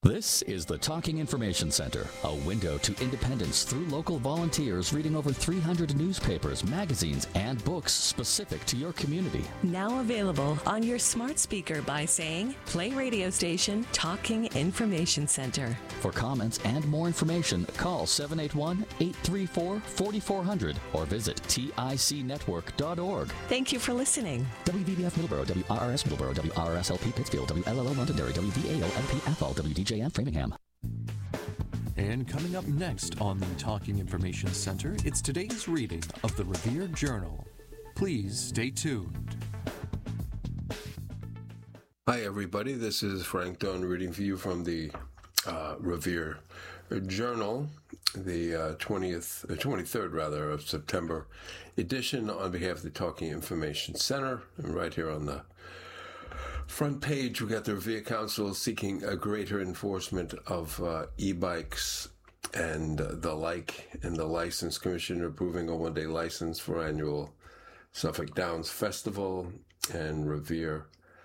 This is the Talking Information Center, a window to independence through local volunteers reading over 300 newspapers, magazines, and books specific to your community. Now available on your smart speaker by saying, play radio station Talking Information Center. For comments and more information, call 781-834-4400 or visit ticnetwork.org. Thank you for listening. WVBF Middleborough, WRRS Middleborough, WRSLP Pittsfield, WLLO Londonderry, WVAO-LP Ethel, WDJM Framingham. And coming up next on the Talking Information Center, it's today's reading of the Revere Journal. Please stay tuned. Hi, everybody. This is Frank Dunn reading for you from the Revere Journal, the 23rd of September edition on behalf of the Talking Information Center. And right here on the front page, we got the Revere Council seeking a greater enforcement of e-bikes and the like, and the License Commission approving a one-day license for annual Suffolk Downs Festival, and Revere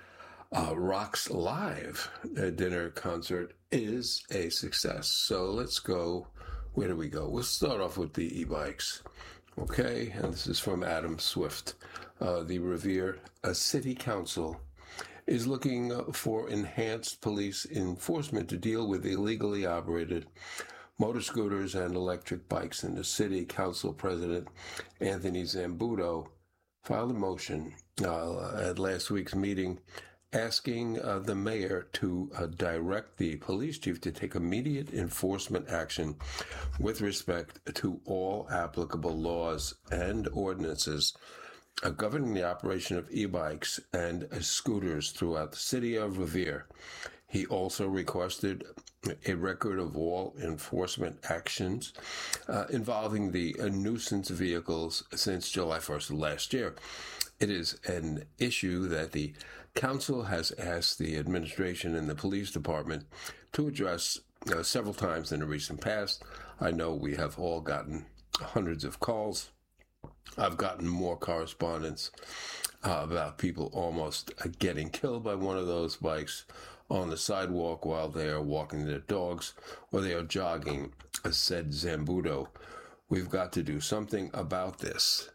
Rocks Live dinner concert is a success. So let's go. Where do we go? We'll start off with the e-bikes. Okay, and this is from Adam Swift. The Revere City Council is looking for enhanced police enforcement to deal with illegally operated motor scooters and electric bikes. And the City Council President Anthony Zambuto filed a motion at last week's meeting asking the mayor to direct the police chief to take immediate enforcement action with respect to all applicable laws and ordinances governing the operation of e-bikes and scooters throughout the city of Revere. He also requested a record of all enforcement actions involving the nuisance vehicles since July 1st of last year. It is an issue that the council has asked the administration and the police department to address several times in the recent past. I know we have all gotten hundreds of calls. I've gotten more correspondence about people almost getting killed by one of those bikes on the sidewalk while they are walking their dogs or they are jogging, said Zambuto. We've got to do something about this.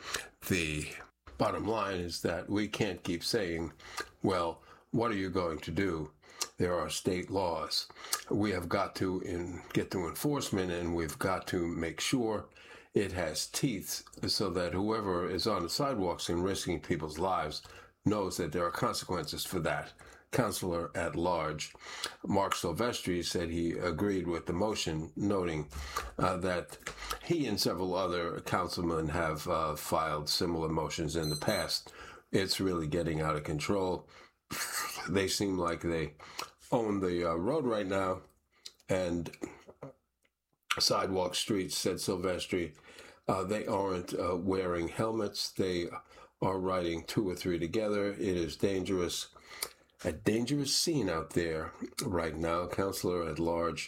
The bottom line is that we can't keep saying, well, what are you going to do? There are state laws. We have got to get to enforcement, and we've got to make sure it has teeth so that whoever is on the sidewalks and risking people's lives knows that there are consequences for that. Councilor at Large Mark Silvestri said he agreed with the motion, noting that he and several other councilmen have filed similar motions in the past. It's really getting out of control. They seem like they own the road right now, and sidewalk streets, said Silvestri. They aren't wearing helmets. They are riding two or three together. It is dangerous. A dangerous scene out there right now. Councilor at Large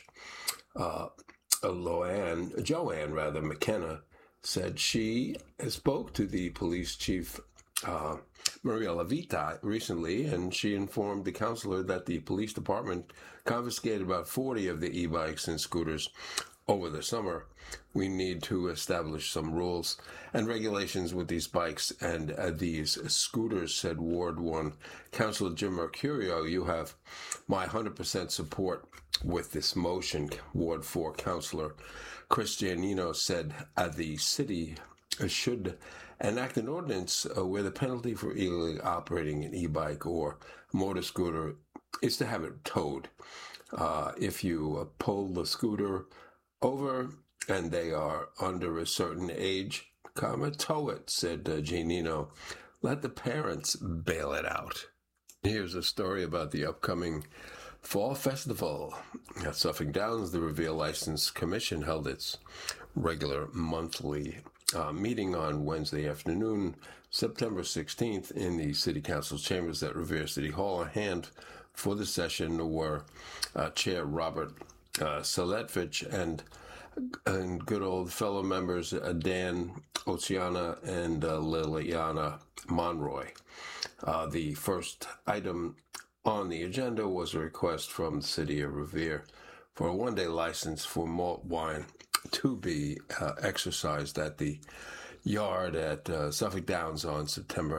Joanne McKenna said she spoke to the police chief Maria Lavita recently, and she informed the councilor that the police department confiscated about 40 of the e-bikes and scooters over the summer. We need to establish some rules and regulations with these bikes and these scooters, said Ward 1 Councilor Jim Mercurio. You have my 100% support with this motion. Ward 4 Councilor Chris Giannino said the city should enact an ordinance where the penalty for illegally operating an e-bike or motor scooter is to have it towed. If you pull the scooter over and they are under a certain age, tow it, said Giannino. Let the parents bail it out. Here's a story about the upcoming Fall Festival. At Suffolk Downs, the Revere License Commission held its regular monthly meeting on Wednesday afternoon, September 16th, in the City Council chambers at Revere City Hall. A hand for the session were Chair Robert Seletvich and good old fellow members Dan Oceana and Liliana Monroy. The first item On the agenda was a request from the city of Revere for a one-day license for malt wine to be exercised at the yard at Suffolk Downs on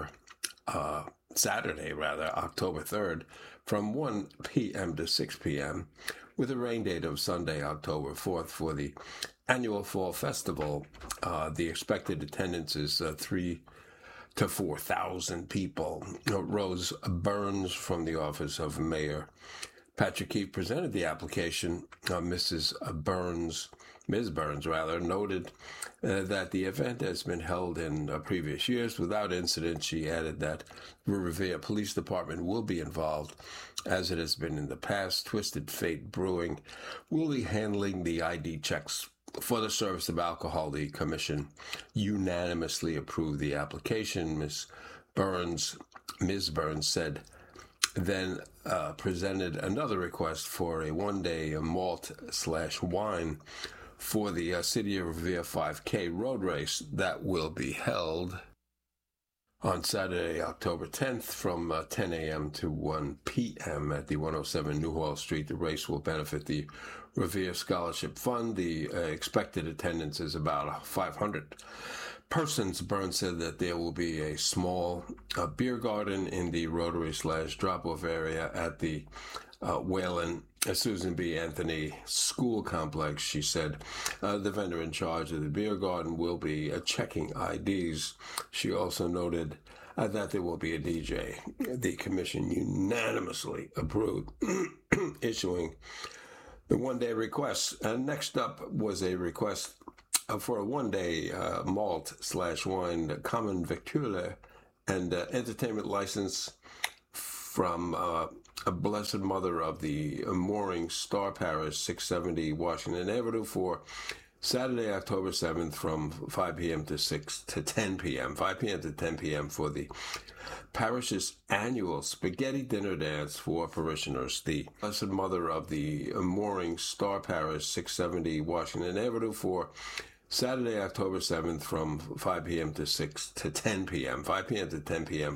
Saturday, October 3rd, from 1 p.m. to 6 p.m., with a rain date of Sunday, October 4th, for the annual Fall Festival. The expected attendance is 3,000 to 4,000 people. Rose Burns from the office of Mayor Patrick Keefe presented the application. Ms. Burns, noted that the event has been held in previous years without incident. She added that the Revere Police Department will be involved, as it has been in the past. Twisted Fate Brewing will be handling the ID checks for the service of alcohol. The commission unanimously approved the application. Ms. Burns said, then presented another request for a one-day malt/wine for the City of Revere 5K road race that will be held on Saturday, October 10th from 10 a.m. to 1 p.m. at the 107 Newhall Street. The race will benefit the Revere Scholarship Fund. The expected attendance is about 500 persons. Burns said that there will be a small beer garden in the Rotary/drop-off area at the Whalen Susan B. Anthony School Complex. She said the vendor in charge of the beer garden will be checking IDs. She also noted that there will be a DJ. The commission unanimously approved issuing the one-day request. Next up was a request for a one-day malt/wine common victualler and entertainment license from a Blessed Mother of the Mooring Star Parish, 670 Washington Avenue, for Saturday, October 7th from 5 p.m. to 10 p.m. 5 p.m. to 10 p.m. for the parish's annual spaghetti dinner dance for parishioners. The Blessed Mother of the Mooring Star Parish, 670 Washington Avenue, for Saturday, October 7th from 5 p.m. to 10 p.m. 5 p.m. to 10 p.m.